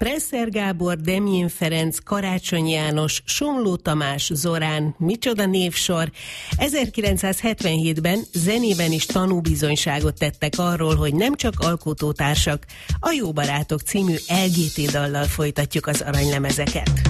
Presser Gábor, Demjén Ferenc, Karácsony János, Somló Tamás, Zorán, micsoda névsor. 1977-ben zenében is tanúbizonyságot tettek arról, hogy nem csak alkotótársak. A Jó barátok című LGT dallal folytatjuk az aranylemezeket.